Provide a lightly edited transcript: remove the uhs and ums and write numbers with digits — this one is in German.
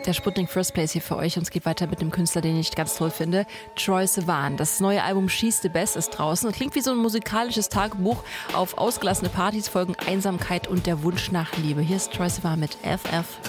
Der Sputnik First Place hier für euch und es geht weiter mit einem Künstler, den ich ganz toll finde, Troye Sivan. Das neue Album She's the Best ist draußen und klingt wie so ein musikalisches Tagebuch. Auf ausgelassene Partys folgen Einsamkeit und der Wunsch nach Liebe. Hier ist Troye Sivan mit FF.